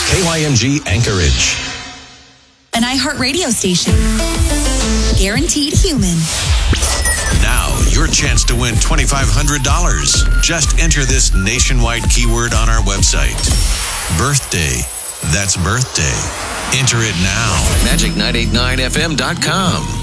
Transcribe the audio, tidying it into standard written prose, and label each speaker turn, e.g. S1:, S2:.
S1: KYMG Anchorage.
S2: An iHeartRadio station. Guaranteed human.
S1: Now, your chance to win $2,500. Just enter this nationwide keyword on our website. Birthday. That's birthday. Enter it now.
S3: Magic989FM.com.